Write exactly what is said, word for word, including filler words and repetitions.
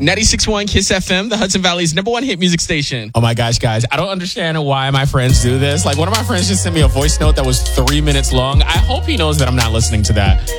ninety-six point one Kiss F M, the Hudson Valley's number one hit music station. Oh my gosh, guys. I don't understand why my friends do this. Like, one of my friends just sent me a voice note that was three minutes long. I hope he knows that I'm not listening to that.